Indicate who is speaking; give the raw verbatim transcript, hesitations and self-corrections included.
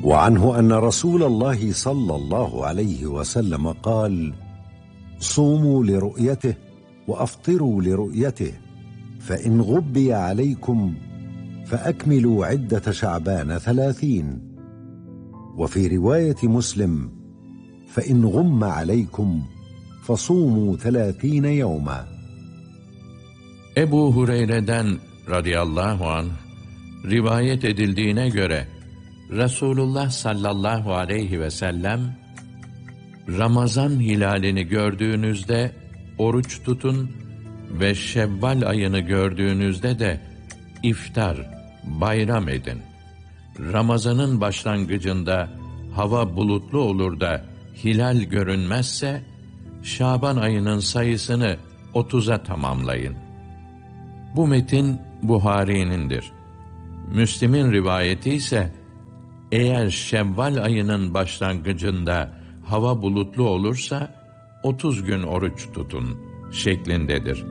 Speaker 1: وعنه أن رسول الله صلى الله عليه وسلم قال: صوموا لرؤيته وأفطروا لرؤيته، فإن غبي عليكم فأكملوا عدة شعبان ثلاثين. وفي رواية مسلم: فإن غم عليكم فصوموا ثلاثين يوما.
Speaker 2: Ebu Hureyre'den radıyallahu anh rivayet edildiğine göre Resulullah sallallahu aleyhi ve sellem, Ramazan hilalini gördüğünüzde oruç tutun ve Şevval ayını gördüğünüzde de iftar, bayram edin. Ramazanın başlangıcında hava bulutlu olur da hilal görünmezse, Şaban ayının sayısını otuza tamamlayın. Bu metin Buhari'nindir. Müslim'in rivayeti ise, eğer Şevval ayının başlangıcında hava bulutlu olursa, otuz gün oruç tutun şeklindedir.